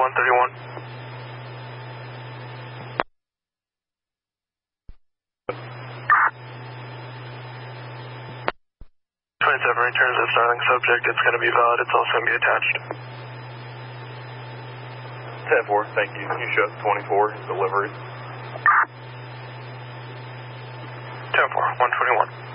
131. 27 returns that Starling subject. It's going to be valid. It's also going to be attached. 10-4, thank you. You show 24, delivery. 10-4, 121.